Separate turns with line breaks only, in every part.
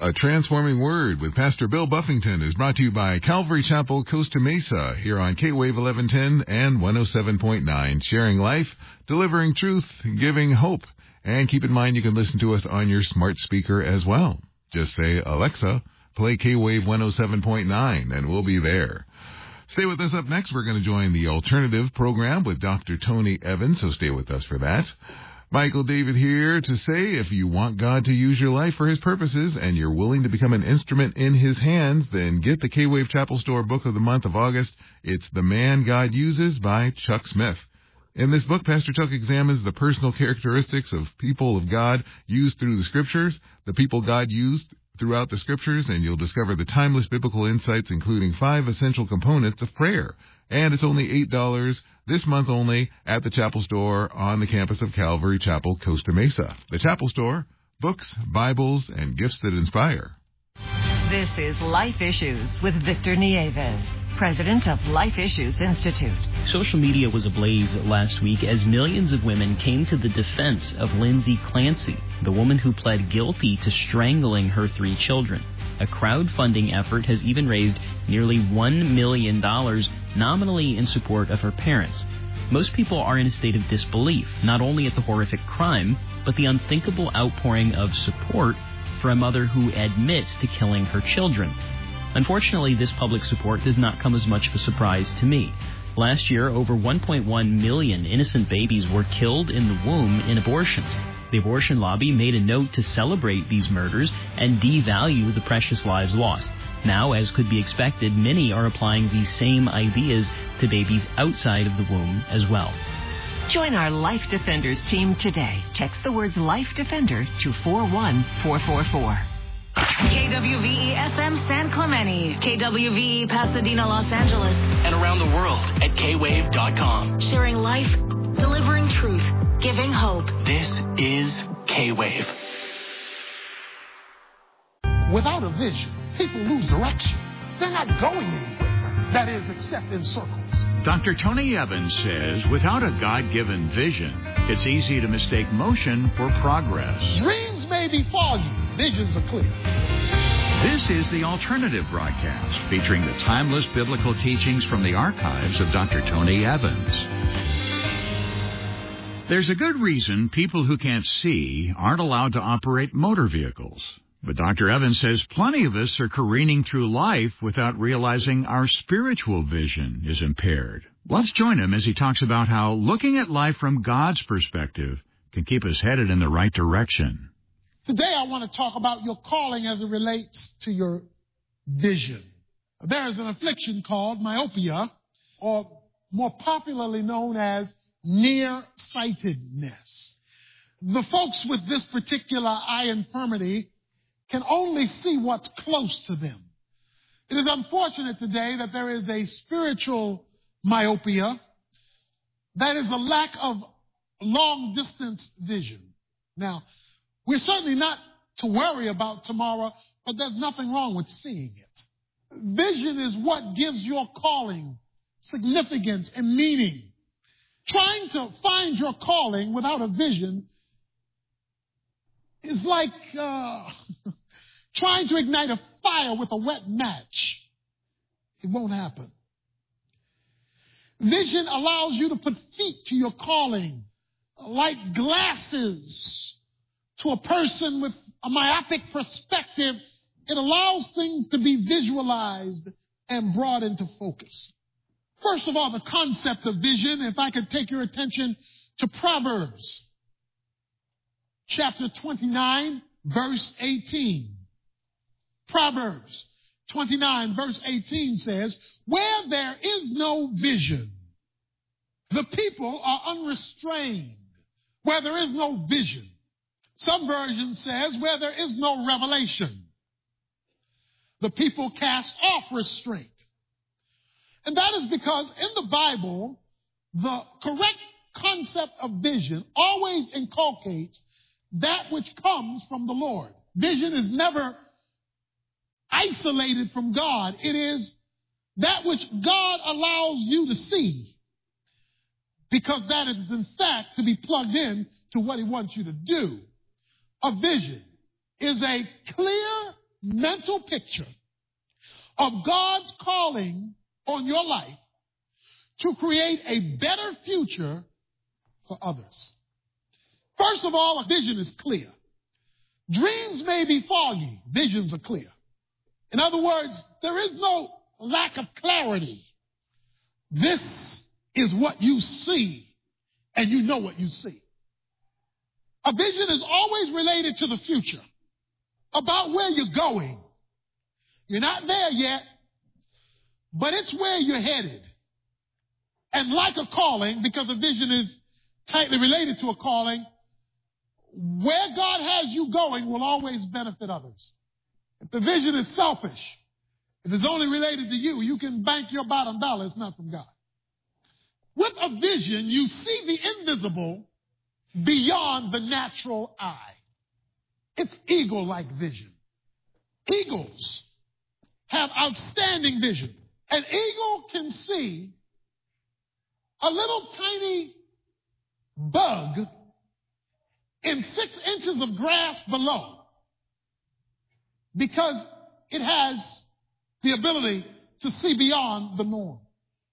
A Transforming Word with Pastor Bill Buffington is brought to you by Calvary Chapel, Costa Mesa, here on K-Wave 1110 and 107.9, sharing life, delivering truth, giving hope. And keep in mind you can listen to us on your smart speaker as well. Just say, Alexa, play K-Wave 107.9, and we'll be there. Stay with us. Up next, we're going to join the Alternative program with Dr. Tony Evans, so stay with us for that. Michael David here to say if you want God to use your life for his purposes and you're willing to become an instrument in his hands, then get the K-Wave Chapel Store book of the month of August. It's The Man God Uses by Chuck Smith. In this book, Pastor Chuck examines the personal characteristics of people of God used through the Scriptures, the people God used throughout the Scriptures, and you'll discover the timeless biblical insights, including 5 essential components of prayer. And it's only $8 this month only at the Chapel Store on the campus of Calvary Chapel, Costa Mesa. The Chapel Store, books, Bibles, and gifts that inspire.
This is Life Issues with Victor Nieves, president of Life Issues Institute.
Social media was ablaze last week as millions of women came to the defense of Lindsay Clancy, the woman who pled guilty to strangling her 3 children. A crowdfunding effort has even raised nearly $1 million nominally in support of her parents. Most people are in a state of disbelief, not only at the horrific crime, but the unthinkable outpouring of support for a mother who admits to killing her children. Unfortunately, this public support does not come as much of a surprise to me. Last year, over 1.1 million innocent babies were killed in the womb in abortions. The abortion lobby made a note to celebrate these murders and devalue the precious lives lost. Now, as could be expected, many are applying these same ideas to babies outside of the womb as well.
Join our Life Defenders team today. Text the words Life Defender to 41444. KWVE-FM San Clemente, KWVE Pasadena, Los Angeles,
and around the world at kwave.com.
Sharing life, delivering truth, giving hope.
This is K-Wave.
Without a vision, people lose direction. They're not going anywhere. That is, except in circles.
Dr. Tony Evans says without a God-given vision, it's easy to mistake motion for progress.
Dreams may be foggy. Visions are clear.
This is the Alternative broadcast featuring the timeless biblical teachings from the archives of Dr. Tony Evans. There's a good reason people who can't see aren't allowed to operate motor vehicles. But Dr. Evans says plenty of us are careening through life without realizing our spiritual vision is impaired. Let's join him as he talks about how looking at life from God's perspective can keep us headed in the right direction.
Today I want to talk about your calling as it relates to your vision. There is an affliction called myopia, or more popularly known as nearsightedness. The folks with this particular eye infirmity can only see what's close to them. It is unfortunate today that there is a spiritual myopia, that is a lack of long-distance vision. Now, we're certainly not to worry about tomorrow, but there's nothing wrong with seeing it. Vision is what gives your calling significance and meaning. Trying to find your calling without a vision is like trying to ignite a fire with a wet match. It won't happen. Vision allows you to put feet to your calling, like glasses to a person with a myopic perspective. It allows things to be visualized and brought into focus. First of all, the concept of vision, if I could take your attention to Proverbs, chapter 29, verse 18. Proverbs 29, verse 18 says, where there is no vision, the people are unrestrained. Where there is no vision. Some version says, where there is no revelation, the people cast off restraint. And that is because in the Bible, the correct concept of vision always inculcates that which comes from the Lord. Vision is never isolated from God. It is that which God allows you to see, because that is in fact to be plugged in to what he wants you to do. A vision is a clear mental picture of God's calling on your life to create a better future for others. First of all, a vision is clear. Dreams may be foggy, visions are clear. In other words, there is no lack of clarity. This is what you see, and you know what you see. A vision is always related to the future, about where you're going. You're not there yet, but it's where you're headed. And like a calling, because a vision is tightly related to a calling, where God has you going will always benefit others. If the vision is selfish, if it's only related to you, you can bank your bottom dollar. It's not from God. With a vision, you see the invisible beyond the natural eye. It's eagle-like vision. Eagles have outstanding vision. An eagle can see a little tiny bug in 6 inches of grass below because it has the ability to see beyond the norm.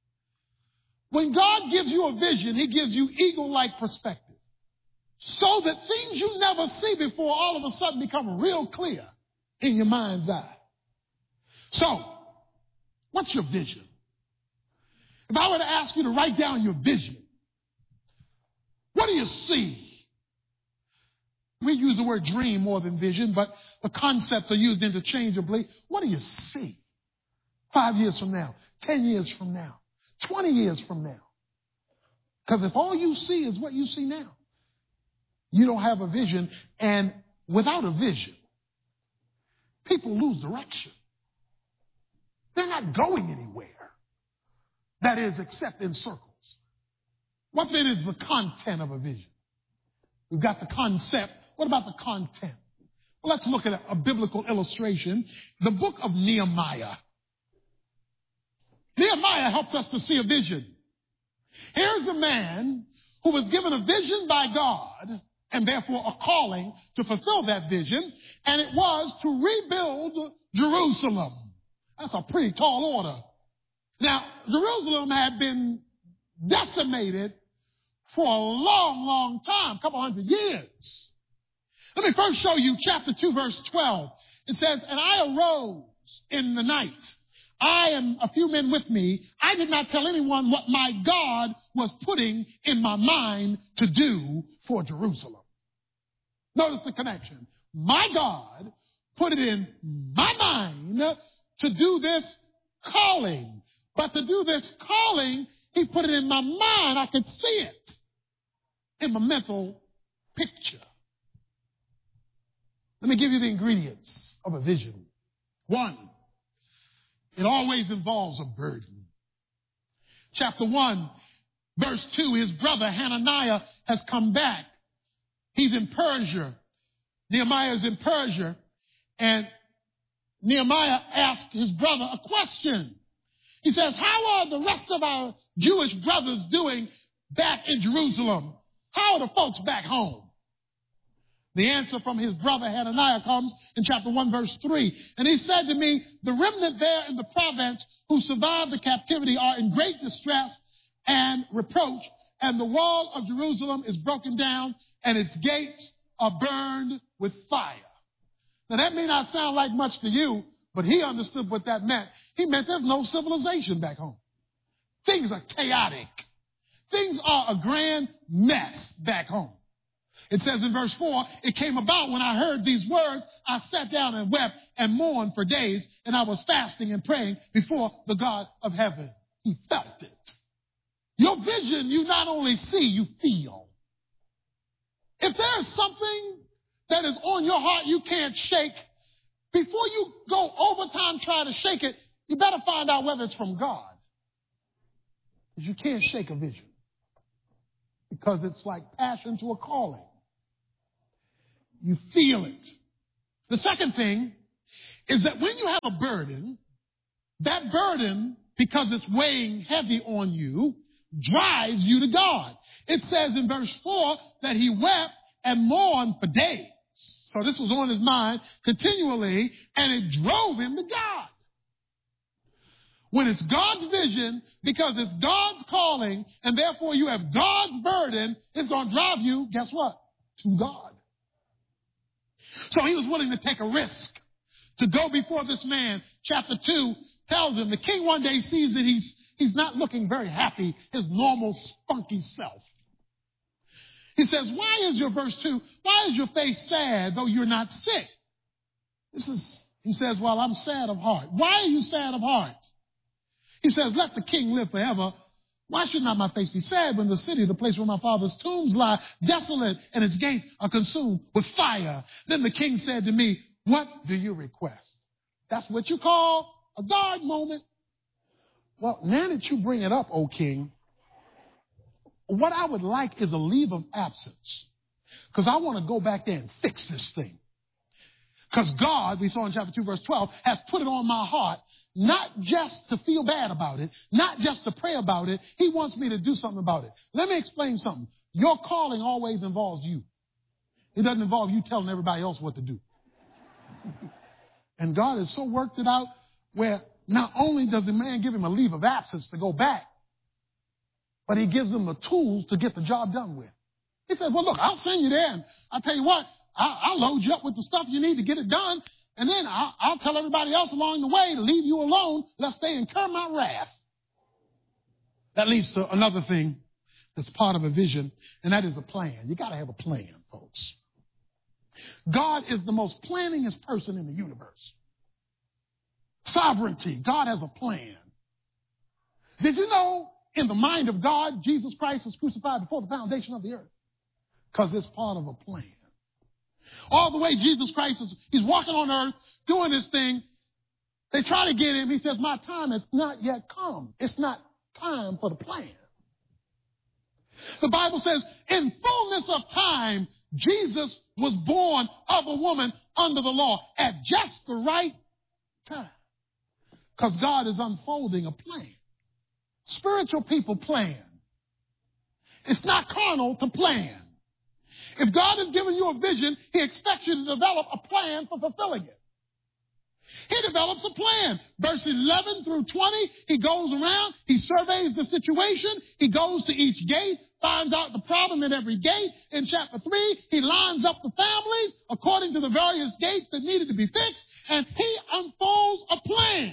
When God gives you a vision, he gives you eagle-like perspective so that things you never see before all of a sudden become real clear in your mind's eye. So, what's your vision? If I were to ask you to write down your vision, what do you see? We use the word dream more than vision, but the concepts are used interchangeably. What do you see? 5 years from now, 10 years from now, 20 years from now. Because if all you see is what you see now, you don't have a vision. And without a vision, people lose direction. They're not going anywhere. That is, except in circles. What then is the content of a vision? We've got the concept. What about the content? Well, let's look at a biblical illustration. The book of Nehemiah. Nehemiah helps us to see a vision. Here's a man who was given a vision by God and therefore a calling to fulfill that vision, and it was to rebuild Jerusalem. That's a pretty tall order. Now, Jerusalem had been decimated for a long, long time, a couple hundred years. Let me first show you chapter 2, verse 12. It says, "And I arose in the night, I and a few men with me. I did not tell anyone what my God was putting in my mind to do for Jerusalem." Notice the connection. My God put it in my mind to do this calling. But to do this calling, he put it in my mind. I could see it in my mental picture. Let me give you the ingredients of a vision. 1, it always involves a burden. Chapter 1, verse 2, his brother Hananiah has come back. He's in Persia. Nehemiah is in Persia. And Nehemiah asked his brother a question. He says, "How are the rest of our Jewish brothers doing back in Jerusalem? How are the folks back home?" The answer from his brother Hananiah comes in chapter 1, verse 3. "And he said to me, the remnant there in the province who survived the captivity are in great distress and reproach, and the wall of Jerusalem is broken down, and its gates are burned with fire." Now that may not sound like much to you, but he understood what that meant. He meant there's no civilization back home. Things are chaotic. Things are a grand mess back home. It says in verse 4, "It came about when I heard these words, I sat down and wept and mourned for days, and I was fasting and praying before the God of heaven." He felt it. Your vision, you not only see, you feel. If there's something that is on your heart you can't shake, before you go overtime trying to shake it, you better find out whether it's from God. Because you can't shake a vision. Because it's like passion to a calling. You feel it. The second thing is that when you have a burden, that burden, because it's weighing heavy on you, drives you to God. It says in verse 4 that he wept and mourned for days. So this was on his mind continually, and it drove him to God. When it's God's vision, because it's God's calling, and therefore you have God's burden, it's going to drive you, guess what? To God. So he was willing to take a risk to go before this man. Chapter 2 tells him the king one day sees that he's not looking very happy, his normal spunky self. He says, why is your, verse 2, why is your face sad though you're not sick? He says, well, I'm sad of heart. Why are you sad of heart? He says, let the king live forever. Why should not my face be sad when the city, the place where my father's tombs lie, desolate and its gates are consumed with fire? Then the king said to me, what do you request? That's what you call a God moment. Well, now that you bring it up, O king, what I would like is a leave of absence. Because I want to go back there and fix this thing. Because God, we saw in chapter 2, verse 12, has put it on my heart, not just to feel bad about it, not just to pray about it. He wants me to do something about it. Let me explain something. Your calling always involves you. It doesn't involve you telling everybody else what to do. And God has so worked it out where not only does the man give him a leave of absence to go back, but he gives them the tools to get the job done with. He says, well, look, I'll send you there, and I'll tell you what, I'll load you up with the stuff you need to get it done, and then I'll tell everybody else along the way to leave you alone lest they incur my wrath. That leads to another thing that's part of a vision, and that is a plan. You got to have a plan, folks. God is the most planningest person in the universe. Sovereignty. God has a plan. Did you know in the mind of God, Jesus Christ was crucified before the foundation of the earth? Because it's part of a plan. All the way Jesus Christ he's walking on earth, doing this thing. They try to get him. He says, my time has not yet come. It's not time for the plan. The Bible says, in fullness of time, Jesus was born of a woman under the law at just the right time. Because God is unfolding a plan. Spiritual people plan. It's not carnal to plan. If God has given you a vision, he expects you to develop a plan for fulfilling it. He develops a plan. Verse 11 through 20, he goes around, he surveys the situation, he goes to each gate, finds out the problem at every gate. In chapter 3, he lines up the families according to the various gates that needed to be fixed, and he unfolds a plan.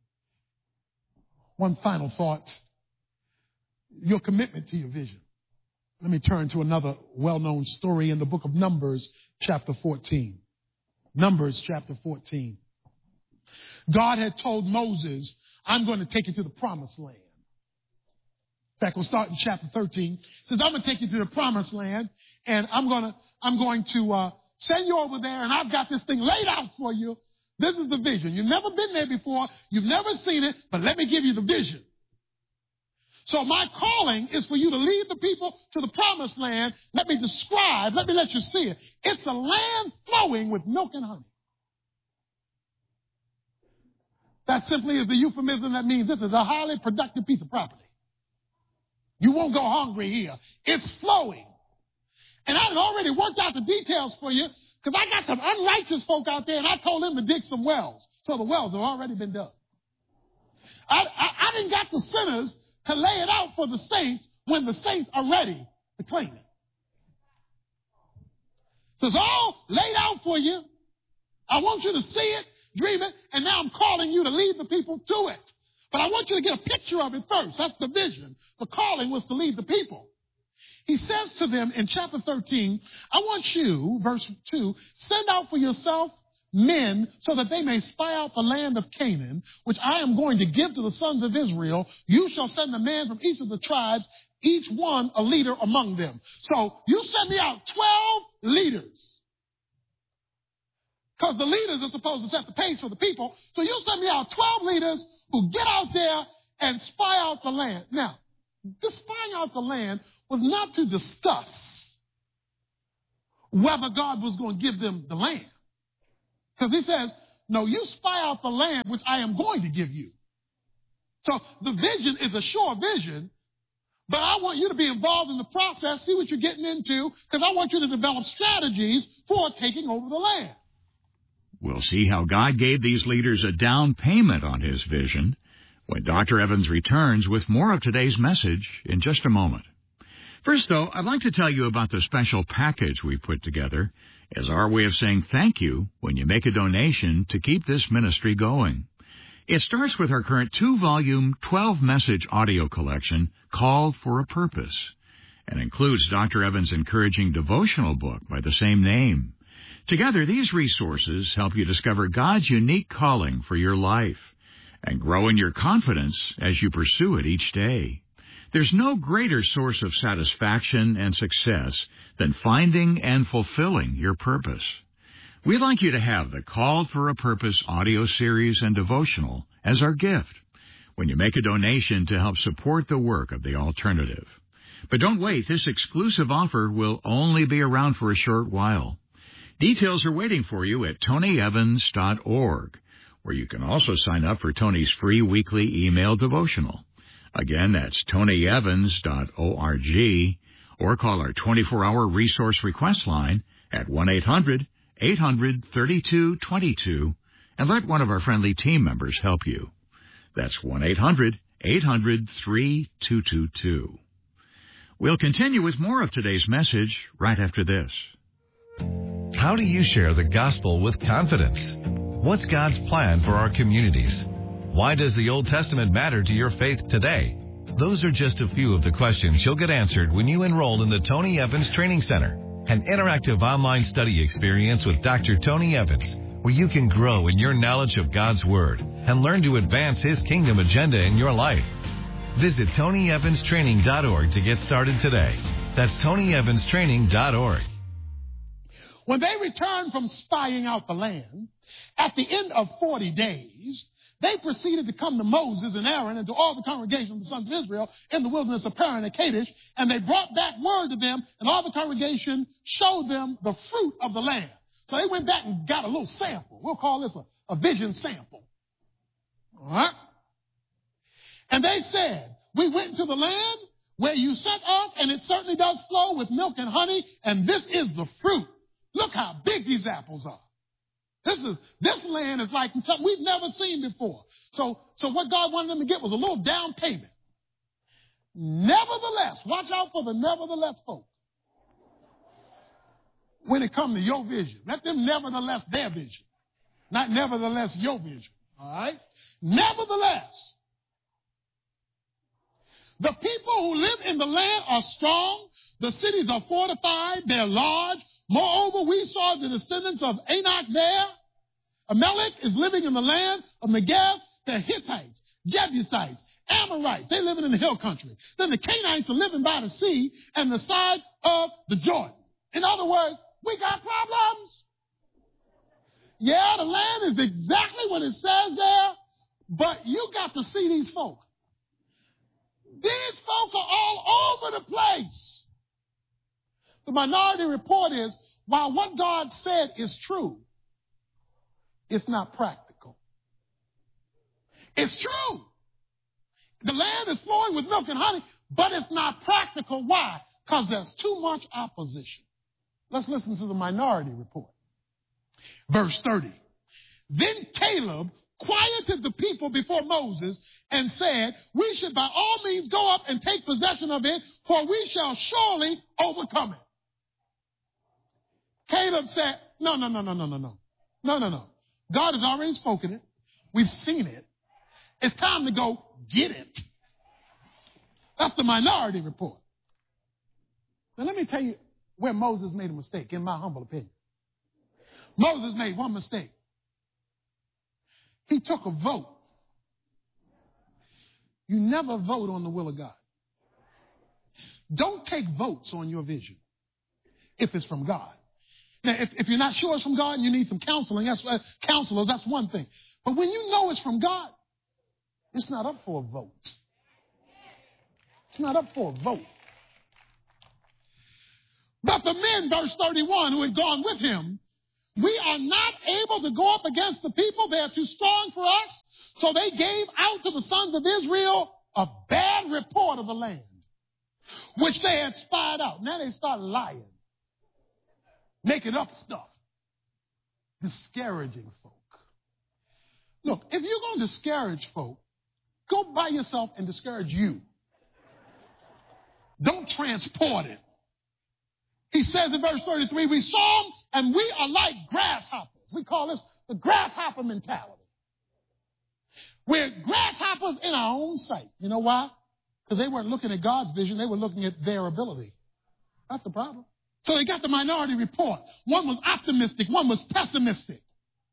One final thought, your commitment to your vision. Let me turn to another well-known story in the book of Numbers, chapter 14. Numbers, chapter 14. God had told Moses, I'm going to take you to the promised land. In fact, we'll start in chapter 13. It says, I'm going to take you to the promised land, and I'm going to send you over there, and I've got this thing laid out for you. This is the vision. You've never been there before. You've never seen it, but let me give you the vision. So my calling is for you to lead the people to the promised land. Let me describe, let me let you see it. It's a land flowing with milk and honey. That simply is the euphemism that means this is a highly productive piece of property. You won't go hungry here. It's flowing. And I had already worked out the details for you because I got some unrighteous folk out there and I told them to dig some wells. So the wells have already been dug. I didn't got the sinners to lay it out for the saints when the saints are ready to claim it. So it's all laid out for you. I want you to see it, dream it, and now I'm calling you to lead the people to it. But I want you to get a picture of it first. That's the vision. The calling was to lead the people. He says to them in chapter 13, I want you, verse 2, send out for yourself men so that they may spy out the land of Canaan, which I am going to give to the sons of Israel. You shall send a man from each of the tribes, each one a leader among them. So you send me out 12 leaders. Because the leaders are supposed to set the pace for the people. So you send me out 12 leaders who get out there and spy out the land. Now, this spying out the land was not to discuss whether God was going to give them the land. Because he says, no, you spy out the land which I am going to give you. So the vision is a sure vision, But I want you to be involved in the process, see what you're getting into, because I want you to develop strategies for taking over the land.
We'll see how God gave these leaders a down payment on his vision when Dr. Evans returns with more of today's message in just a moment. First, though, I'd like to tell you about the special package we put together as our way of saying thank you when you make a donation to keep this ministry going. It starts with our current 2-volume, 12-message audio collection, Called for a Purpose, and includes Dr. Evans' encouraging devotional book by the same name. Together, these resources help you discover God's unique calling for your life and grow in your confidence as you pursue it each day. There's no greater source of satisfaction and success than finding and fulfilling your purpose. We'd like you to have the Called for a Purpose audio series and devotional as our gift when you make a donation to help support the work of the alternative. But don't wait. This exclusive offer will only be around for a short while. Details are waiting for you at tonyevans.org, where you can also sign up for Tony's free weekly email devotional. Again, that's tonyevans.org, or call our 24-hour resource request line at 1-800-800-3222, and let one of our friendly team members help you. That's 1-800-800-3222. We'll continue with more of today's message right after this.
How do you share the gospel with confidence? What's God's plan for our communities? Why does the Old Testament matter to your faith today? Those are just a few of the questions you'll get answered when you enroll in the Tony Evans Training Center, an interactive online study experience with Dr. Tony Evans, where you can grow in your knowledge of God's Word and learn to advance His kingdom agenda in your life. Visit TonyEvansTraining.org to get started today. That's TonyEvansTraining.org.
When they returned from spying out the land, at the end of 40 days, they proceeded to come to Moses and Aaron and to all the congregation of the sons of Israel in the wilderness of Paran and Kadesh, and they brought back word to them, and all the congregation showed them the fruit of the land. So they went back and got a little sample. We'll call this a vision sample. All right? And they said, we went to the land where you sent us, and it certainly does flow with milk and honey, and this is the fruit. Look how big these apples are. This land is like something we've never seen before. So what God wanted them to get was a little down payment. Nevertheless, watch out for the nevertheless folk. When it comes to your vision, let them nevertheless their vision, not nevertheless your vision. All right? Nevertheless, the people who live in the land are strong. The cities are fortified. They're large. Moreover, we saw the descendants of Anak there. Amalek is living in the land of Negev. The Hittites, Jebusites, Amorites, they're living in the hill country. Then the Canaanites are living by the sea and the side of the Jordan. In other words, we got problems. Yeah, the land is exactly what it says there, but you got to see these folk. These folk are all over the place. The Minority Report is, while what God said is true, it's not practical. It's true. The land is flowing with milk and honey, but it's not practical. Why? Because there's too much opposition. Let's listen to the Minority Report. Verse 30. Then Caleb quieted the people before Moses and said, we should by all means go up and take possession of it, for we shall surely overcome it. Caleb said, no. God has already spoken it. We've seen it. It's time to go get it. That's the Minority Report. Now let me tell you where Moses made a mistake, in my humble opinion. Moses made one mistake. He took a vote. You never vote on the will of God. Don't take votes on your vision if it's from God. Now, if you're not sure it's from God and you need some counseling, counselors, that's one thing. But when you know it's from God, it's not up for a vote. It's not up for a vote. But the men, verse 31, who had gone with him, we are not able to go up against the people. They are too strong for us. So they gave out to the sons of Israel a bad report of the land. which they had spied out. Now they start lying, making up stuff, discouraging folk. Look, if you're going to discourage folk, go by yourself and discourage you. Don't transport it. He says in verse 33, we saw them and we are like grasshoppers. We call this the grasshopper mentality. We're grasshoppers in our own sight. You know why? Because they weren't looking at God's vision. They were looking at their ability. That's the problem. So they got the minority report. One was optimistic. One was pessimistic.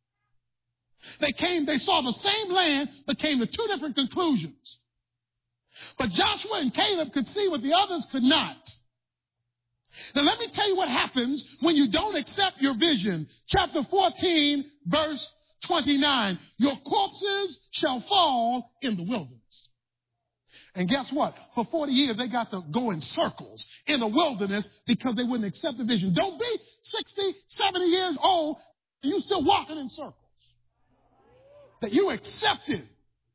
They saw the same land, but came to two different conclusions. But Joshua and Caleb could see what the others could not. Now let me tell you what happens when you don't accept your vision. Chapter 14, verse 29. Your corpses shall fall in the wilderness. And guess what? For 40 years, they got to go in circles in the wilderness because they wouldn't accept the vision. Don't be 60, 70 years old and you still walking in circles. That you accepted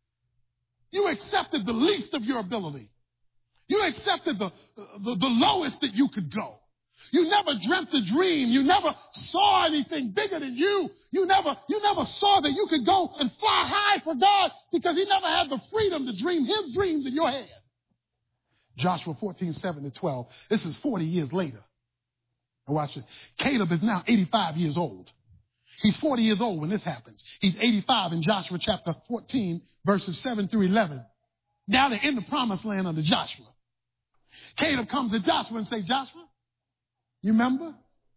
the least of your ability. You accepted the lowest that you could go. You never dreamt the dream. You never saw anything bigger than you. You never saw that you could go and fly high for God because he never had the freedom to dream his dreams in your head. Joshua 14:7-12. This is 40 years later. Now watch this. Caleb is now 85 years old. He's 40 years old when this happens. He's 85 in Joshua chapter 14, verses 7-11. Now they're in the promised land under Joshua. Caleb comes to Joshua and says, Joshua, you remember?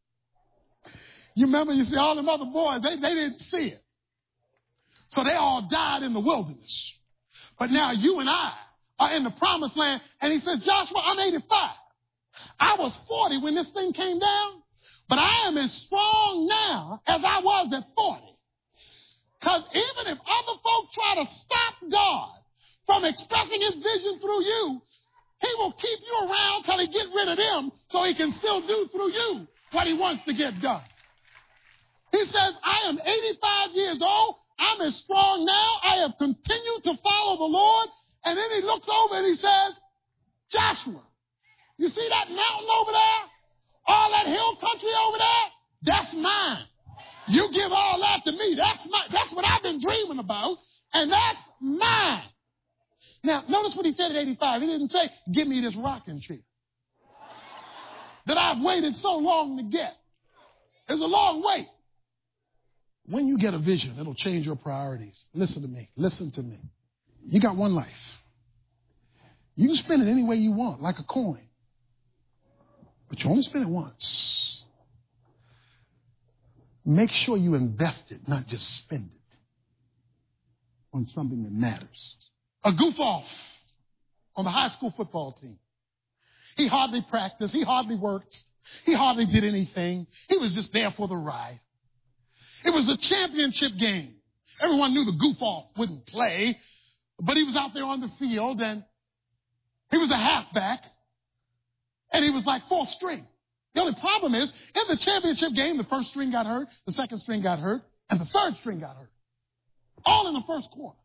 You see, all them other boys, they didn't see it. So they all died in the wilderness. But now you and I are in the promised land. And he says, Joshua, I'm 85. I was 40 when this thing came down. But I am as strong now as I was at 40. Because even if other folk try to stop God from expressing his vision through you, he will keep you around till he get rid of them so he can still do through you what he wants to get done. He says, I am 85 years old. I'm as strong now. I have continued to follow the Lord. And then he looks over and he says, Joshua, you see that mountain over there? All that hill country over there? That's mine. You give all that to me. That's what I've been dreaming about. And that's mine. Now, notice what he said at 85. He didn't say, give me this rocking chair that I've waited so long to get. It's a long wait. When you get a vision, it'll change your priorities. Listen to me. Listen to me. You got one life. You can spend it any way you want, like a coin. But you only spend it once. Make sure you invest it, not just spend it on something that matters. A goof off on the high school football team. He hardly practiced. He hardly worked. He hardly did anything. He was just there for the ride. It was a championship game. Everyone knew the goof off wouldn't play, but he was out there on the field and he was a halfback and he was like fourth string. The only problem is in the championship game, the first string got hurt, the second string got hurt, and the third string got hurt. All in the first quarter.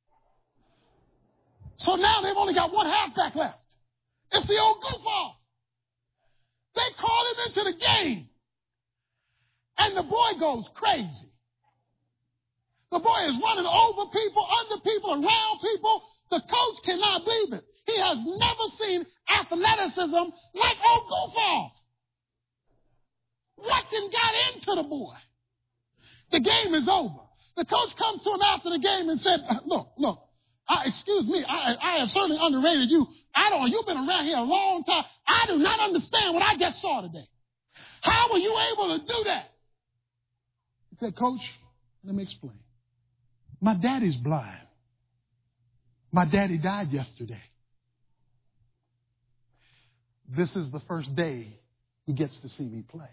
So now they've only got one halfback left. It's the old goof off. They call him into the game. And the boy goes crazy. The boy is running over people, under people, around people. The coach cannot believe it. He has never seen athleticism like old goof off. What then got into the boy? The game is over. The coach comes to him after the game and said, look, excuse me, I have certainly underrated you. You've been around here a long time. I do not understand what I just saw today. How were you able to do that? He said, Coach, let me explain. My daddy's blind. My daddy died yesterday. This is the first day he gets to see me play.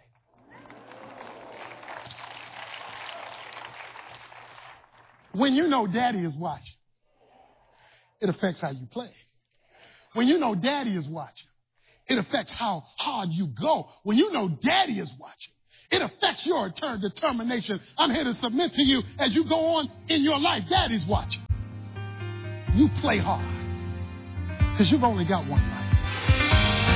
When you know daddy is watching, it affects how you play. When you know daddy is watching, it affects how hard you go. When you know daddy is watching, it affects your determination. I'm here to submit to you as you go on in your life. Daddy's watching. You play hard because you've only got one life.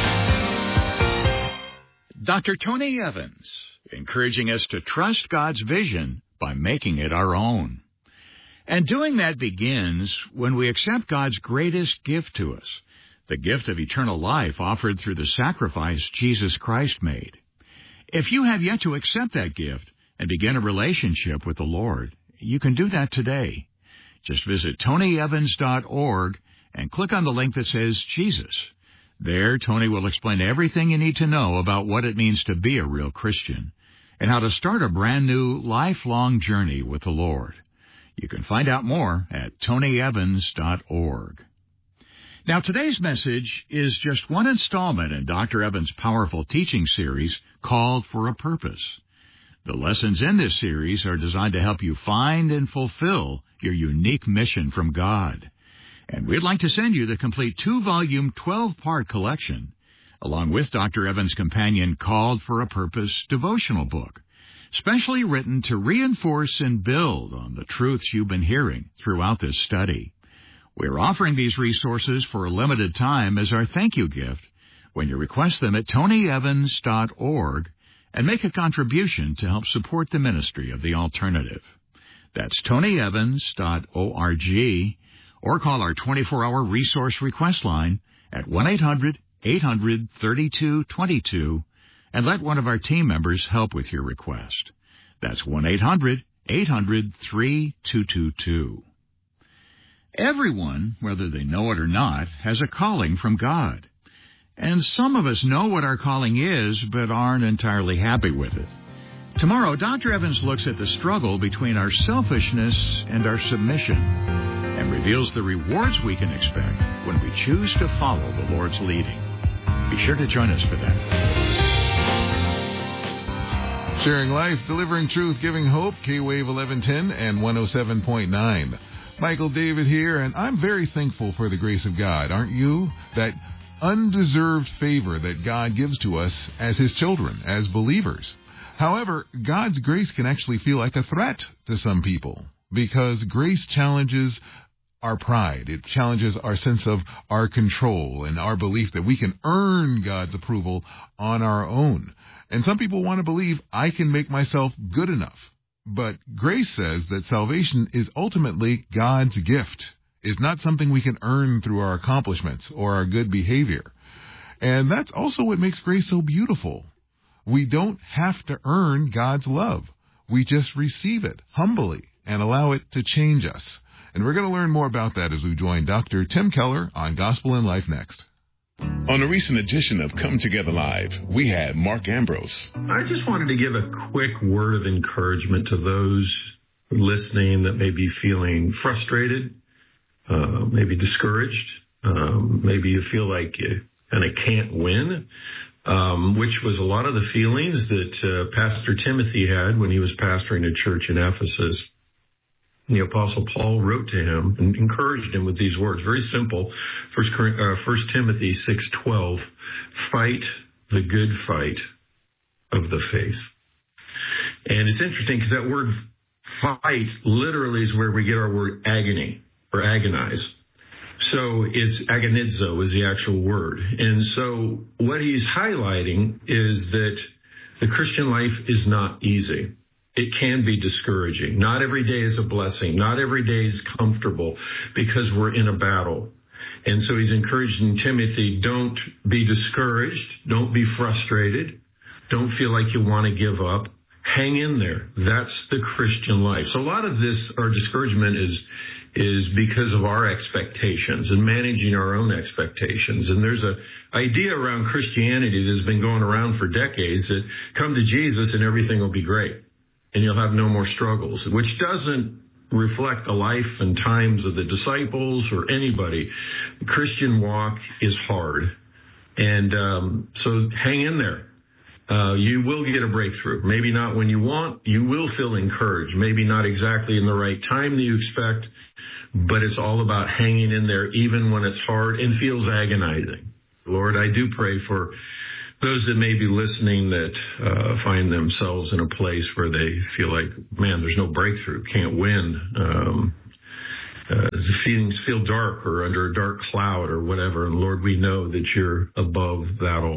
Dr. Tony Evans, encouraging us to trust God's vision by making it our own. And doing that begins when we accept God's greatest gift to us, the gift of eternal life offered through the sacrifice Jesus Christ made. If you have yet to accept that gift and begin a relationship with the Lord, you can do that today. Just visit tonyevans.org and click on the link that says Jesus. There, Tony will explain everything you need to know about what it means to be a real Christian and how to start a brand new, lifelong journey with the Lord. You can find out more at tonyevans.org. Now, today's message is just one installment in Dr. Evans' powerful teaching series called For a Purpose. The lessons in this series are designed to help you find and fulfill your unique mission from God. And we'd like to send you the complete 2-volume, 12-part collection, along with Dr. Evans' companion Called for a Purpose devotional book, specially written to reinforce and build on the truths you've been hearing throughout this study. We're offering these resources for a limited time as our thank you gift when you request them at tonyevans.org and make a contribution to help support the ministry of The Alternative. That's tonyevans.org, or call our 24-hour resource request line at 1-800-800-3222 and let one of our team members help with your request. That's 1-800-800-3222. Everyone, whether they know it or not, has a calling from God. And some of us know what our calling is, but aren't entirely happy with it. Tomorrow, Dr. Evans looks at the struggle between our selfishness and our submission and reveals the rewards we can expect when we choose to follow the Lord's leading. Be sure to join us for that.
Sharing life, delivering truth, giving hope, K-Wave 1110 and 107.9. Michael David here, and I'm very thankful for the grace of God, aren't you? That undeserved favor that God gives to us as His children, as believers. However, God's grace can actually feel like a threat to some people because grace challenges our pride. It challenges our sense of our control and our belief that we can earn God's approval on our own. And some people want to believe I can make myself good enough. But grace says that salvation is ultimately God's gift. It's not something we can earn through our accomplishments or our good behavior. And that's also what makes grace so beautiful. We don't have to earn God's love. We just receive it humbly and allow it to change us. And we're going to learn more about that as we join Dr. Tim Keller on Gospel in Life next.
On a recent edition of Come Together Live, we had Mark Ambrose.
I just wanted to give a quick word of encouragement to those listening that may be feeling frustrated, maybe discouraged, maybe you feel like you kind of can't win, which was a lot of the feelings that Pastor Timothy had when he was pastoring a church in Ephesus. The Apostle Paul wrote to him and encouraged him with these words. Very simple. 1 Timothy 6:12, fight the good fight of the faith. And it's interesting because that word fight literally is where we get our word agony or agonize. So it's agonizo is the actual word. And so what he's highlighting is that the Christian life is not easy. It can be discouraging. Not every day is a blessing. Not every day is comfortable because we're in a battle. And so he's encouraging Timothy, don't be discouraged. Don't be frustrated. Don't feel like you want to give up. Hang in there. That's the Christian life. So a lot of this, our discouragement is because of our expectations and managing our own expectations. And there's an idea around Christianity that's been going around for decades that come to Jesus and everything will be great. And you'll have no more struggles, which doesn't reflect the life and times of the disciples or anybody. The Christian walk is hard. And so hang in there. You will get a breakthrough. Maybe not when you want. You will feel encouraged. Maybe not exactly in the right time that you expect. But it's all about hanging in there even when it's hard and feels agonizing. Lord, I do pray for those that may be listening that find themselves in a place where they feel like, man, there's no breakthrough, can't win. The feelings feel dark or under a dark cloud or whatever. And Lord, we know that you're above that all.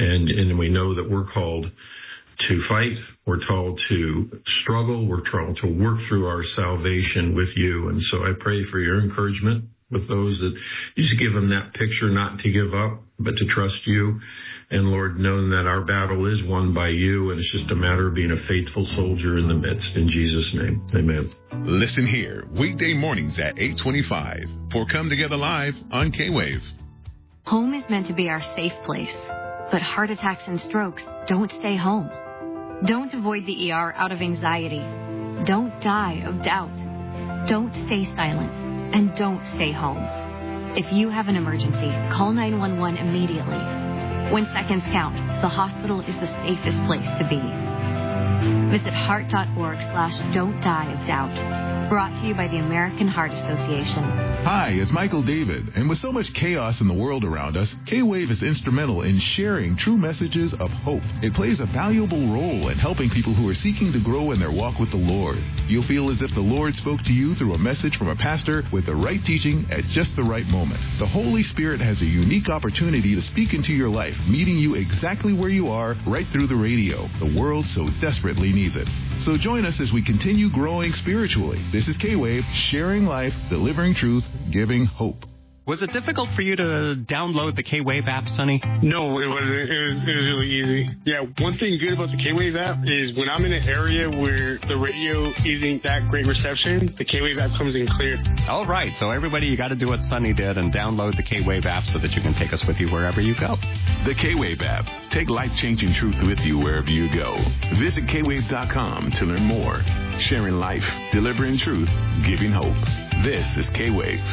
And we know that we're called to fight. We're told to struggle. We're told to work through our salvation with you. And so I pray for your encouragement with those that you just give them that picture, not to give up, but to trust you. And Lord, knowing that our battle is won by you, and it's just a matter of being a faithful soldier in the midst. In Jesus' name, amen.
Listen here, weekday mornings at 8:25 for Come Together Live on K-Wave.
Home is meant to be our safe place, but heart attacks and strokes don't stay home. Don't avoid the ER out of anxiety. Don't die of doubt. Don't stay silent. And don't stay home. If you have an emergency, call 911 immediately. When seconds count, the hospital is the safest place to be. Visit heart.org/don't die of doubt. Brought to you by the American Heart Association.
Hi, it's Michael David, and with so much chaos in the world around us, K-Wave is instrumental in sharing true messages of hope. It plays a valuable role in helping people who are seeking to grow in their walk with the Lord. You'll feel as if the Lord spoke to you through a message from a pastor with the right teaching at just the right moment. The Holy Spirit has a unique opportunity to speak into your life, meeting you exactly where you are, right through the radio. The world so desperately needs it. So join us as we continue growing spiritually. This is K-Wave, sharing life, delivering truth, giving hope.
Was it difficult for you to download the K-Wave app, Sonny?
No, it wasn't. It was really easy. Yeah, one thing good about the K-Wave app is when I'm in an area where the radio isn't that great reception, the K-Wave app comes in clear.
All right, so everybody, you got to do what Sonny did and download the K-Wave app so that you can take us with you wherever you go.
The K-Wave app. Take life-changing truth with you wherever you go. Visit kwave.com to learn more. Sharing life, delivering truth, giving hope. This is K-Wave.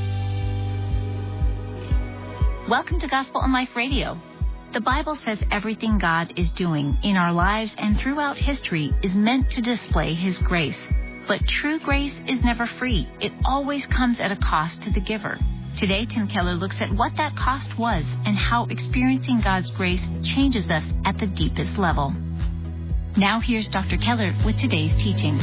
Welcome to Gospel on Life Radio. The Bible says everything God is doing in our lives and throughout history is meant to display His grace. But true grace is never free. It always comes at a cost to the giver. Today, Tim Keller looks at what that cost was and how experiencing God's grace changes us at the deepest level. Now here's Dr. Keller with today's teaching.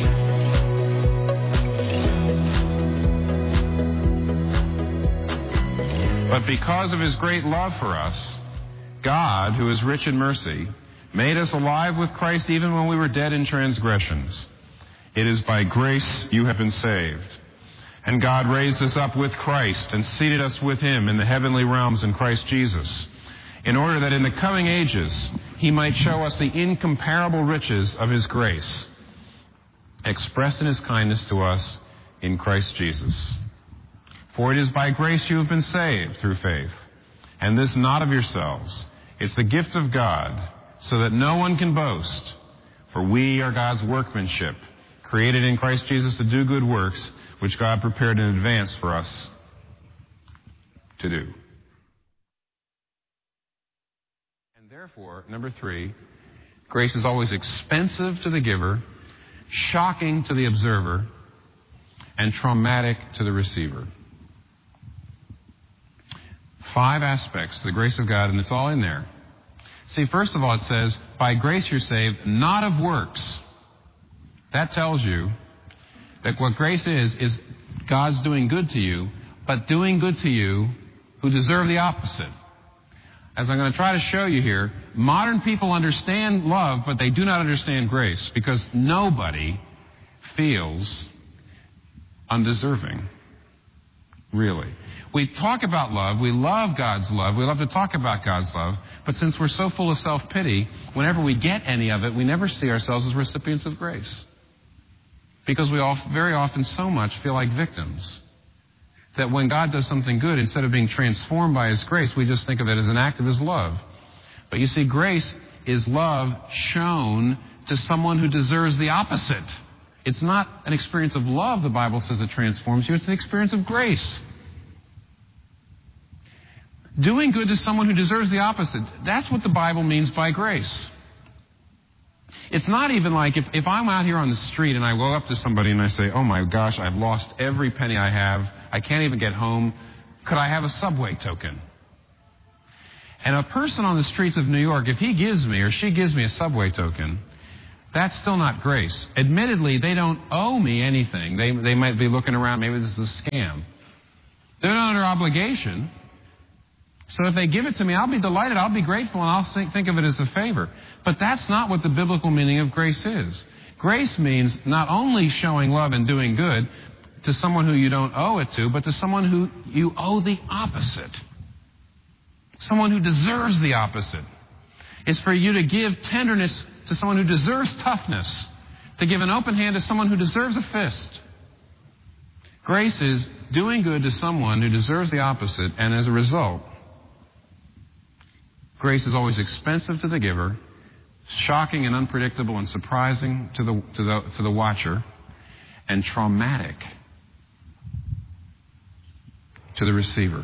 But because of His great love for us, God, who is rich in mercy, made us alive with Christ even when we were dead in transgressions. It is by grace you have been saved. And God raised us up with Christ and seated us with Him in the heavenly realms in Christ Jesus, in order that in the coming ages He might show us the incomparable riches of His grace, expressed in His kindness to us in Christ Jesus. For it is by grace you have been saved through faith, and this not of yourselves. It's the gift of God, so that no one can boast. For we are God's workmanship, created in Christ Jesus to do good works, which God prepared in advance for us to do. And therefore, number 3, grace is always expensive to the giver, shocking to the observer, and traumatic to the receiver. 5 aspects to the grace of God, and it's all in there. See, first of all, it says, by grace you're saved, not of works. That tells you that what grace is God's doing good to you, but doing good to you who deserve the opposite. As I'm going to try to show you here, modern people understand love, but they do not understand grace, because nobody feels undeserving, really. We talk about love, we love God's love, we love to talk about God's love, but since we're so full of self-pity, whenever we get any of it, we never see ourselves as recipients of grace. Because we all very often so much feel like victims. That when God does something good, instead of being transformed by His grace, we just think of it as an act of His love. But you see, grace is love shown to someone who deserves the opposite. It's not an experience of love, the Bible says, that transforms you. It's an experience of grace. Doing good to someone who deserves the opposite. That's what the Bible means by grace. It's not even like if I'm out here on the street and I go up to somebody and I say, oh my gosh, I've lost every penny I have. I can't even get home. Could I have a subway token? And a person on the streets of New York, if he gives me or she gives me a subway token, that's still not grace. Admittedly, they don't owe me anything. They might be looking around, maybe this is a scam. They're not under obligation. So if they give it to me, I'll be delighted, I'll be grateful, and I'll think of it as a favor. But that's not what the biblical meaning of grace is. Grace means not only showing love and doing good to someone who you don't owe it to, but to someone who you owe the opposite. Someone who deserves the opposite. It's for you to give tenderness to someone who deserves toughness, to give an open hand to someone who deserves a fist. Grace is doing good to someone who deserves the opposite, and as a result, grace is always expensive to the giver, shocking and unpredictable and surprising to the watcher, and traumatic to the receiver.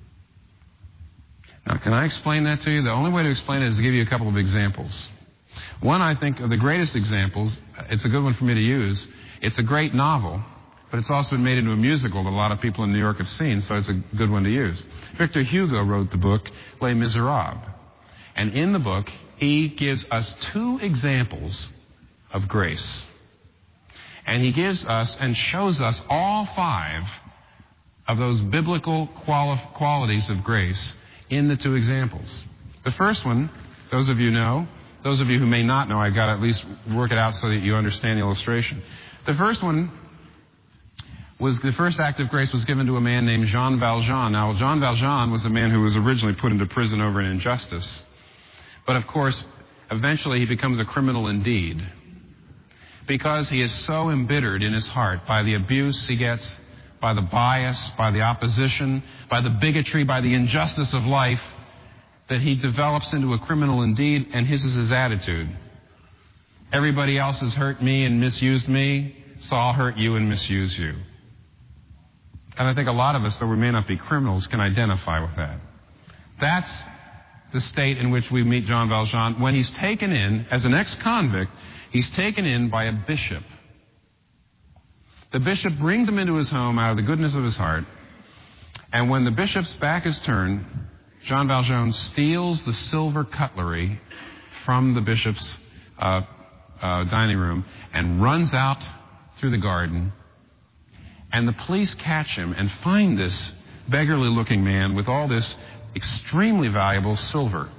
Now, can I explain that to you? The only way to explain it is to give you a couple of examples. One, I think, of the greatest examples, it's a good one for me to use. It's a great novel, but it's also been made into a musical that a lot of people in New York have seen, so it's a good one to use. Victor Hugo wrote the book Les Miserables. And in the book, he gives us two examples of grace. And he gives us and shows us all five of those biblical qualities of grace in the two examples. The first one, those of you know. Those of you who may not know, I've got to at least work it out so that you understand the illustration. The first one was the first act of grace was given to a man named Jean Valjean. Now, Jean Valjean was a man who was originally put into prison over an injustice. But, of course, eventually he becomes a criminal indeed because he is so embittered in his heart by the abuse he gets, by the bias, by the opposition, by the bigotry, by the injustice of life, that he develops into a criminal indeed, and his is his attitude. Everybody else has hurt me and misused me, so I'll hurt you and misuse you. And I think a lot of us, though we may not be criminals, can identify with that. That's the state in which we meet Jean Valjean. When he's taken in, as an ex-convict, he's taken in by a bishop. The bishop brings him into his home out of the goodness of his heart, and when the bishop's back is turned, Jean Valjean steals the silver cutlery from the bishop's dining room and runs out through the garden. And the police catch him and find this beggarly-looking man with all this extremely valuable silver.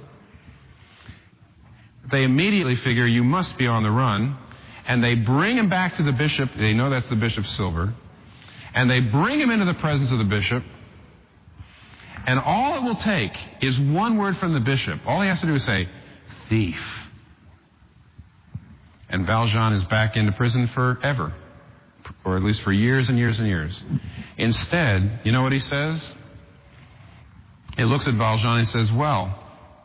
They immediately figure, you must be on the run, and they bring him back to the bishop. They know that's the bishop's silver. And they bring him into the presence of the bishop. And all it will take is one word from the bishop. All he has to do is say, thief. And Valjean is back into prison forever. Or at least for years and years and years. Instead, you know what he says? He looks at Valjean and says, well,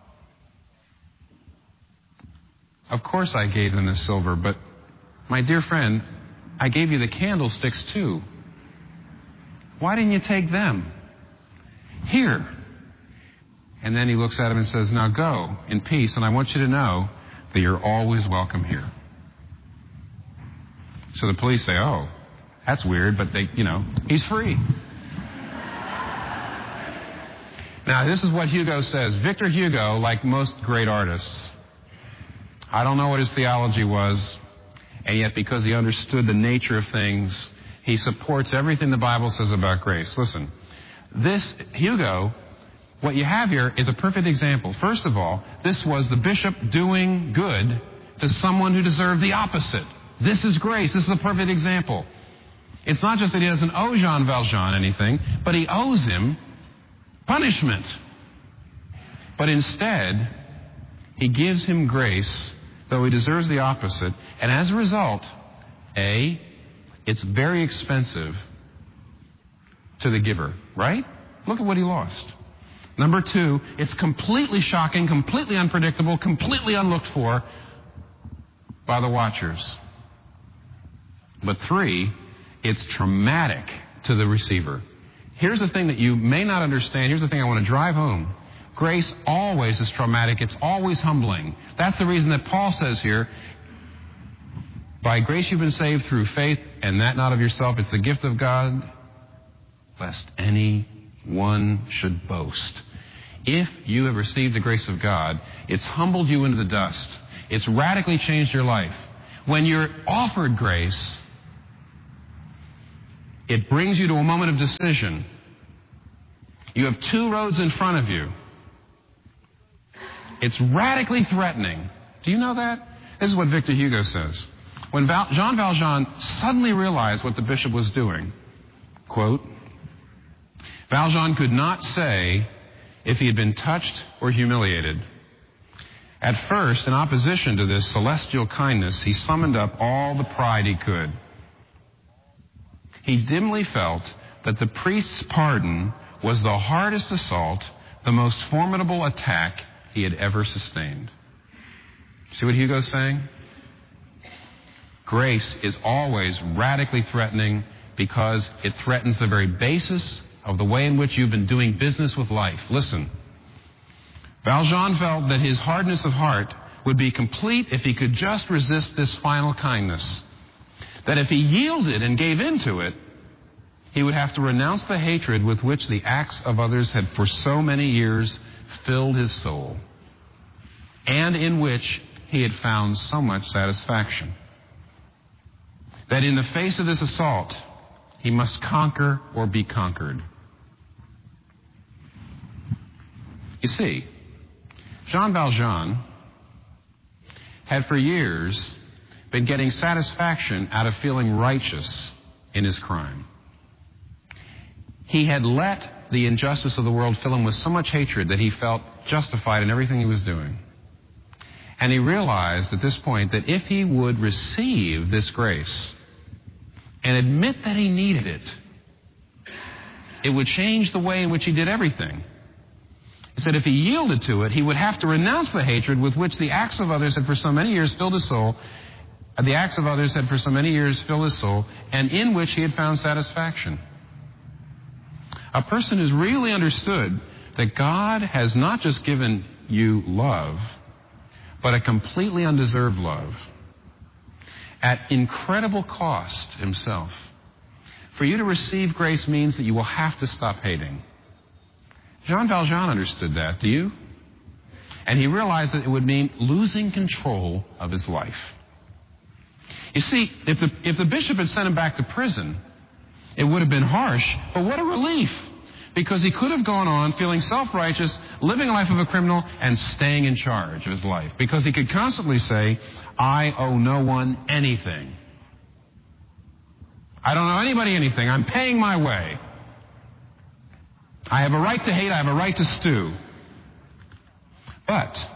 of course I gave them the silver, but my dear friend, I gave you the candlesticks too. Why didn't you take them? Here. And then he looks at him and says, now go in peace, and I want you to know that you're always welcome here. So the police say, oh, that's weird, but he's free. Now, this is what Hugo says. Victor Hugo, like most great artists, I don't know what his theology was, and yet because he understood the nature of things, he supports everything the Bible says about grace. Listen, this, Hugo, what you have here is a perfect example. First of all, this was the bishop doing good to someone who deserved the opposite. This is grace. This is a perfect example. It's not just that he doesn't owe Jean Valjean anything, but he owes him punishment. But instead, he gives him grace, though he deserves the opposite. And as a result, A, it's very expensive to the giver, right? Look at what he lost. Number two, it's completely shocking, completely unpredictable, completely unlooked for by the watchers. But three, it's traumatic to the receiver. Here's the thing that you may not understand. Here's the thing I want to drive home. Grace always is traumatic. It's always humbling. That's the reason that Paul says here, by grace you've been saved through faith, and that not of yourself. It's the gift of God, lest any one should boast. If you have received the grace of God, it's humbled you into the dust. It's radically changed your life. When you're offered grace, it brings you to a moment of decision. You have two roads in front of you. It's radically threatening. Do you know that? This is what Victor Hugo says. When Jean Valjean suddenly realized what the bishop was doing, quote, Valjean could not say if he had been touched or humiliated. At first, in opposition to this celestial kindness, he summoned up all the pride he could. He dimly felt that the priest's pardon was the hardest assault, the most formidable attack he had ever sustained. See what Hugo's saying? Grace is always radically threatening because it threatens the very basis of the way in which you've been doing business with life. Listen. Valjean felt that his hardness of heart would be complete if he could just resist this final kindness. That if he yielded and gave in to it, he would have to renounce the hatred with which the acts of others had for so many years filled his soul, and in which he had found so much satisfaction. That in the face of this assault, he must conquer or be conquered. You see, Jean Valjean had for years been getting satisfaction out of feeling righteous in his crime. He had let the injustice of the world fill him with so much hatred that he felt justified in everything he was doing. And he realized at this point that if he would receive this grace and admit that he needed it, it would change the way in which he did everything. He said if he yielded to it, he would have to renounce the hatred with which the acts of others had for so many years filled his soul, and in which he had found satisfaction. A person who's really understood that God has not just given you love, but a completely undeserved love, at incredible cost himself. For you to receive grace means that you will have to stop hating. Jean Valjean understood that, do you? And he realized that it would mean losing control of his life. You see, if the bishop had sent him back to prison, it would have been harsh, but what a relief. Because he could have gone on feeling self-righteous, living a life of a criminal, and staying in charge of his life. Because he could constantly say, I owe no one anything. I don't owe anybody anything. I'm paying my way. I have a right to hate. I have a right to stew. But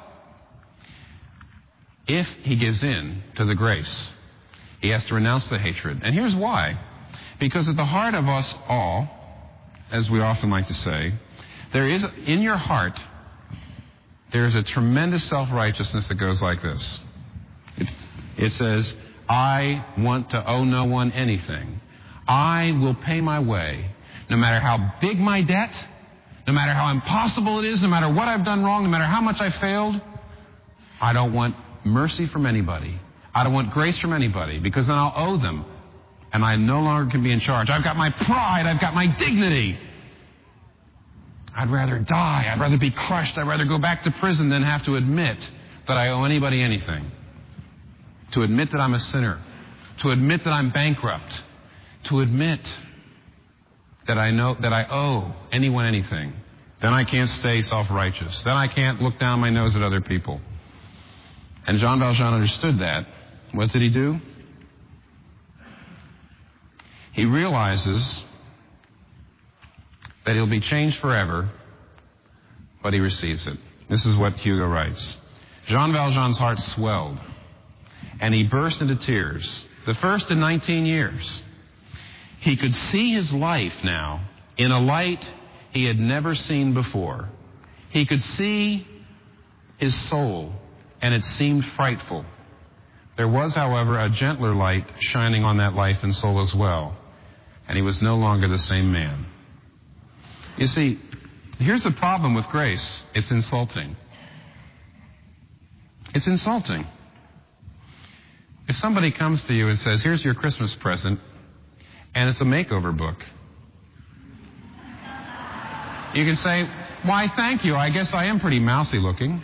if he gives in to the grace, he has to renounce the hatred. And here's why. Because at the heart of us all, as we often like to say, there is, in your heart, there is a tremendous self-righteousness that goes like this. It says, I want to owe no one anything. I will pay my way, no matter how big my debt, no matter how impossible it is, no matter what I've done wrong, no matter how much I failed. I don't want mercy from anybody. I don't want grace from anybody, because then I'll owe them. And I no longer can be in charge. I've got my pride. I've got my dignity. I'd rather die. I'd rather be crushed. I'd rather go back to prison than have to admit that I owe anybody anything. To admit that I'm a sinner. To admit that I'm bankrupt. To admit that I owe anyone anything. Then I can't stay self-righteous. Then I can't look down my nose at other people. And Jean Valjean understood that. What did he do? He realizes that he'll be changed forever, but he receives it. This is what Hugo writes. Jean Valjean's heart swelled, and he burst into tears, the first in 19 years. He could see his life now in a light he had never seen before. He could see his soul, and it seemed frightful. There was, however, a gentler light shining on that life and soul as well, and he was no longer the same man. You see, here's the problem with grace. It's insulting. It's insulting. If somebody comes to you and says, here's your Christmas present, and it's a makeover book, you can say, why, thank you. I guess I am pretty mousy looking.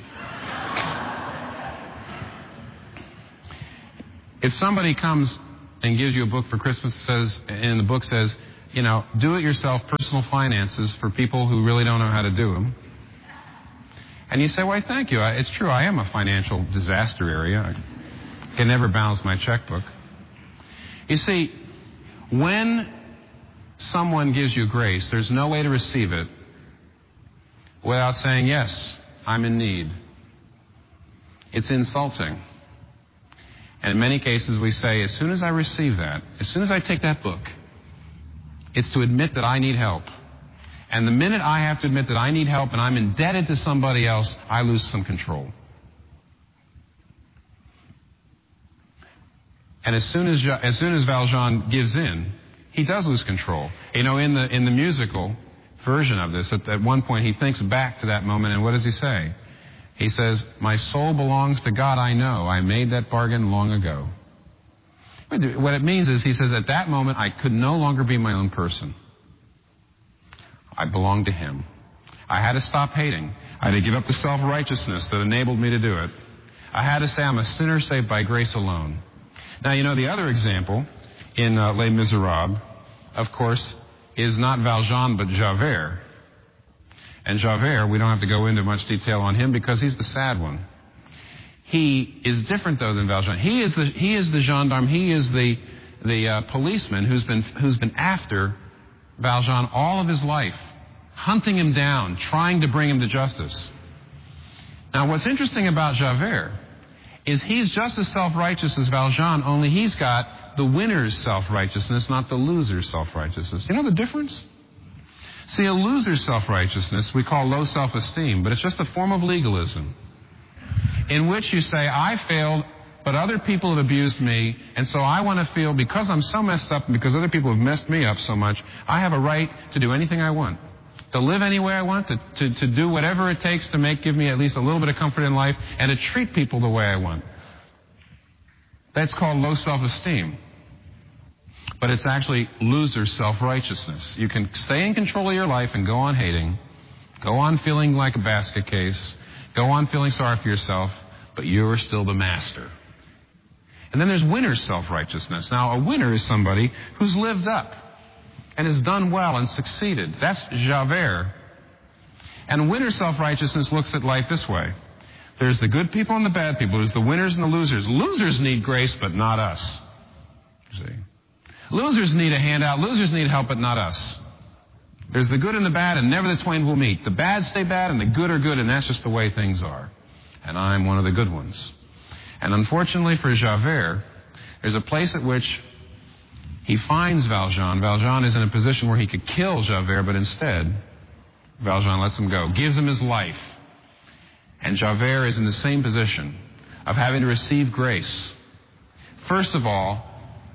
If somebody comes and gives you a book for Christmas, and the book says, do-it-yourself personal finances for people who really don't know how to do them, And you say, why, thank you. It's true, I am a financial disaster area. I can never balance my checkbook. You see, when someone gives you grace, there's no way to receive it without saying, yes, I'm in need. It's insulting. And in many cases we say, as soon as I receive that, as soon as I take that book, it's to admit that I need help. And the minute I have to admit that I need help and I'm indebted to somebody else, I lose some control. And as soon as Valjean gives in, he does lose control. You know, in the musical version of this, at one point he thinks back to that moment, and what does he say? He says, my soul belongs to God, I know. I made that bargain long ago. What it means is, he says, at that moment I could no longer be my own person. I belonged to him. I had to stop hating. I had to give up the self-righteousness that enabled me to do it. I had to say I'm a sinner saved by grace alone. Now, you know, the other example in Les Miserables, of course, is not Valjean, but Javert. And Javert, we don't have to go into much detail on him because he's the sad one. He is different, though, than Valjean. He is the gendarme. He is the policeman who's been after Valjean all of his life, hunting him down, trying to bring him to justice. Now, what's interesting about Javert is he's just as self-righteous as Valjean, only he's got the winner's self-righteousness, not the loser's self-righteousness. You know the difference? See, a loser's self-righteousness we call low self-esteem, but it's just a form of legalism in which you say, I failed, but other people have abused me, and so I want to feel, because I'm so messed up and because other people have messed me up so much, I have a right to do anything I want, to live any way I want, to do whatever it takes to give me at least a little bit of comfort in life, and to treat people the way I want. That's called low self-esteem. But it's actually loser self-righteousness. You can stay in control of your life and go on hating, go on feeling like a basket case, go on feeling sorry for yourself, but you are still the master. And then there's winner's self-righteousness. Now, a winner is somebody who's lived up and has done well and succeeded. That's Javert. And winner's self-righteousness looks at life this way. There's the good people and the bad people. There's the winners and the losers. Losers need grace, but not us. See? Losers need a handout. Losers need help, but not us. There's the good and the bad, and never the twain will meet. The bad stay bad, and the good are good, and that's just the way things are. And I'm one of the good ones. And unfortunately for Javert, there's a place at which he finds Valjean. Valjean is in a position where he could kill Javert, but instead, Valjean lets him go, gives him his life. And Javert is in the same position of having to receive grace. First of all,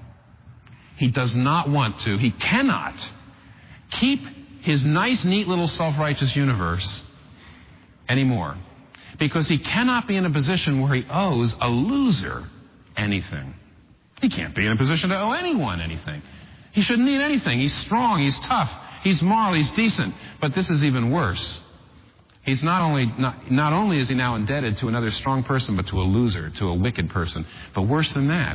he does not want to, he cannot keep his nice, neat little self-righteous universe anymore. Because he cannot be in a position where he owes a loser anything. He can't be in a position to owe anyone anything. He shouldn't need anything. He's strong, he's tough, he's moral, he's decent. But this is even worse. He's not only is he now indebted to another strong person, but to a loser, to a wicked person. But worse than that,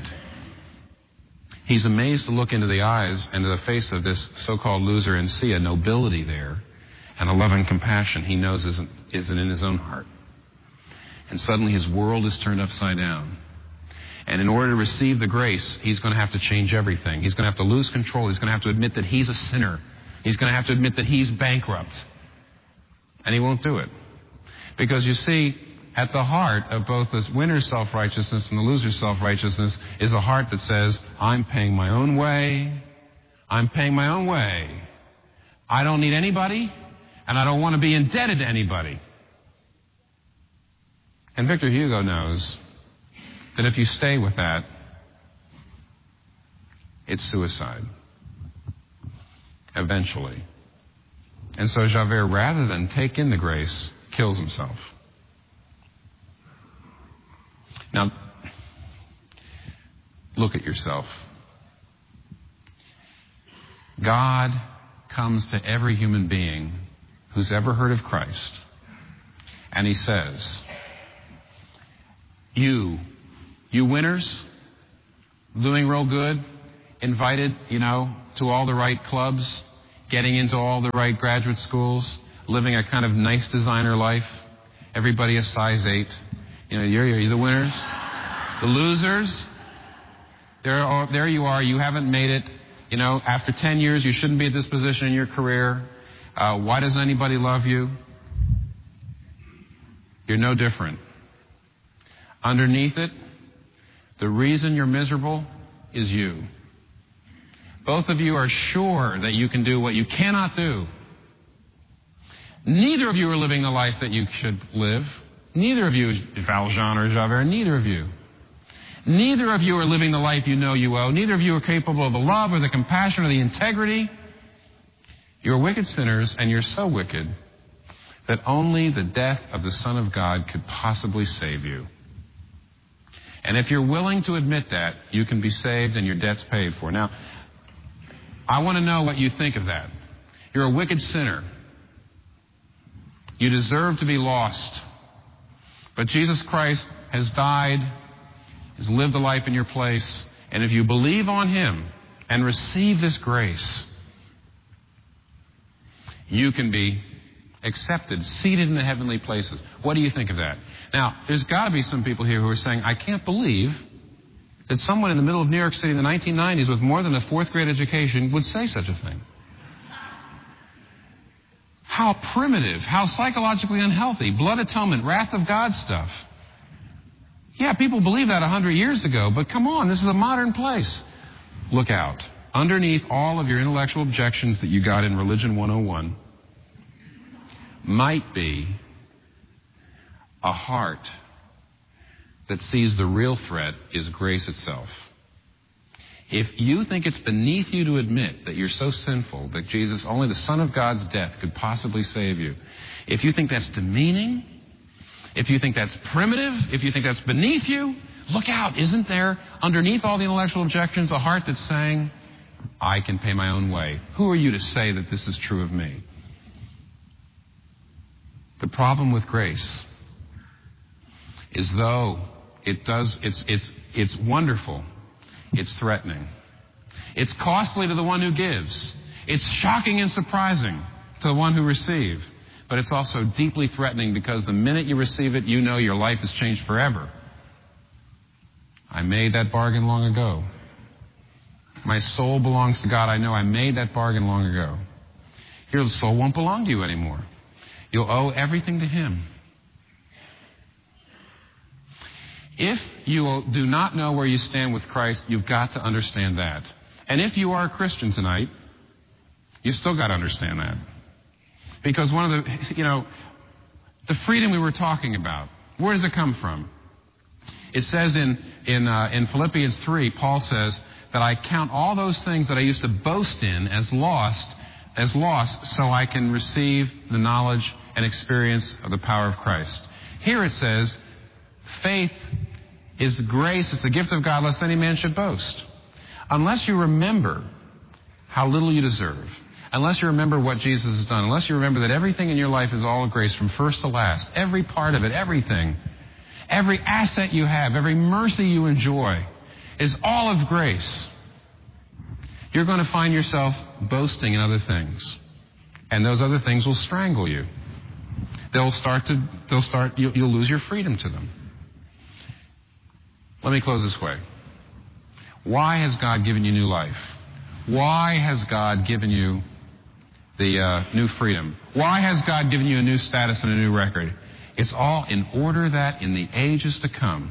he's amazed to look into the eyes and to the face of this so-called loser and see a nobility there and a love and compassion he knows isn't in his own heart. And suddenly his world is turned upside down. And in order to receive the grace, he's going to have to change everything. He's going to have to lose control. He's going to have to admit that he's a sinner. He's going to have to admit that he's bankrupt. And he won't do it. Because you see, at the heart of both this winner's self-righteousness and the loser's self-righteousness is a heart that says, I'm paying my own way. I'm paying my own way. I don't need anybody, and I don't want to be indebted to anybody. And Victor Hugo knows that if you stay with that, it's suicide. Eventually. And so Javert, rather than take in the grace, kills himself. Now, look at yourself. God comes to every human being who's ever heard of Christ, and he says, You winners, doing real good, invited, to all the right clubs, getting into all the right graduate schools, living a kind of nice designer life, Everybody a size 8. You know, you're the winners. The losers, there you are. You haven't made it. You know, after 10 years, you shouldn't be at this position in your career. Why doesn't anybody love you? You're no different. Underneath it, the reason you're miserable is you. Both of you are sure that you can do what you cannot do. Neither of you are living the life that you should live. Neither of you is Valjean or Javert. Neither of you. Neither of you are living the life you know you owe. Neither of you are capable of the love or the compassion or the integrity. You're wicked sinners, and you're so wicked that only the death of the Son of God could possibly save you. And if you're willing to admit that, you can be saved and your debt's paid for. Now, I want to know what you think of that. You're a wicked sinner. You deserve to be lost. But Jesus Christ has died, has lived a life in your place. And if you believe on Him and receive this grace, you can be accepted, seated in the heavenly places. What do you think of that? Now, there's got to be some people here who are saying, I can't believe that someone in the middle of New York City in the 1990s with more than a fourth grade education would say such a thing. How primitive, how psychologically unhealthy, blood atonement, wrath of God stuff. Yeah, people believed that 100 years ago, but come on, this is a modern place. Look out. Underneath all of your intellectual objections that you got in Religion 101 might be a heart that sees the real threat is grace itself. If you think it's beneath you to admit that you're so sinful that Jesus, only the Son of God's death could possibly save you, if you think that's demeaning, if you think that's primitive, if you think that's beneath you, look out. Isn't there, underneath all the intellectual objections, a heart that's saying, I can pay my own way? Who are you to say that this is true of me? The problem with grace is though it's wonderful, it's threatening. It's costly to the one who gives. It's shocking and surprising to the one who receives. But it's also deeply threatening because the minute you receive it, you know your life has changed forever. I made that bargain long ago. My soul belongs to God. I know I made that bargain long ago. Your soul won't belong to you anymore. You'll owe everything to Him. If you do not know where you stand with Christ, you've got to understand that. And if you are a Christian tonight, you still got to understand that. Because one of the freedom we were talking about, where does it come from? It says in Philippians 3, Paul says that I count all those things that I used to boast in as lost so I can receive the knowledge and experience of the power of Christ. Here it says, faith is grace, it's the gift of God, lest any man should boast. Unless you remember how little you deserve, unless you remember what Jesus has done, unless you remember that everything in your life is all grace from first to last, every part of it, everything, every asset you have, every mercy you enjoy is all of grace, you're going to find yourself boasting in other things. And those other things will strangle you. You'll lose your freedom to them. Let me close this way. Why has God given you new life? Why has God given you the new freedom? Why has God given you a new status and a new record? It's all in order that in the ages to come,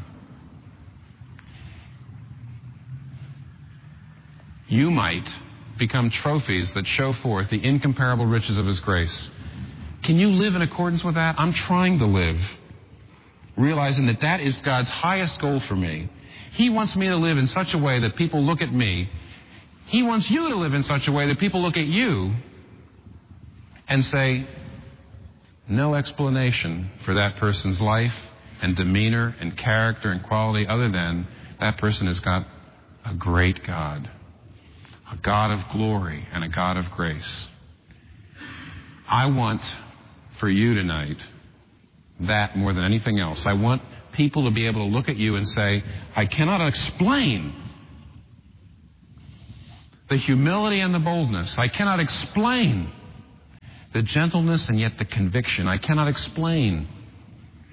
you might become trophies that show forth the incomparable riches of His grace. Can you live in accordance with that? I'm trying to live, realizing that that is God's highest goal for me. He wants me to live in such a way that people look at me. He wants you to live in such a way that people look at you and say, no explanation for that person's life and demeanor and character and quality other than that person has got a great God. A God of glory and a God of grace. I want for you tonight that more than anything else. I want people to be able to look at you and say, I cannot explain the humility and the boldness. I cannot explain the gentleness and yet the conviction. I cannot explain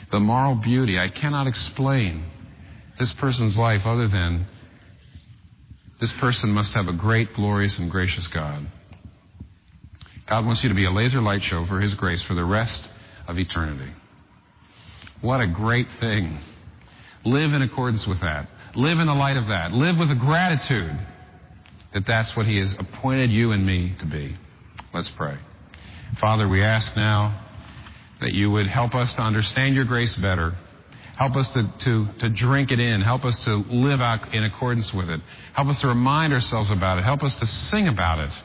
the moral beauty. I cannot explain this person's life other than this person must have a great, glorious, and gracious God. God wants you to be a laser light show for His grace for the rest of eternity. What a great thing. Live in accordance with that. Live in the light of that. Live with a gratitude that that's what He has appointed you and me to be. Let's pray. Father, we ask now that you would help us to understand your grace better. Help us to drink it in. Help us to live out in accordance with it. Help us to remind ourselves about it. Help us to sing about it.